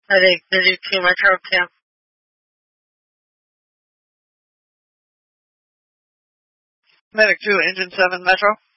I think Busy 2 Metro Camp. Medic 2, Engine 7 Metro.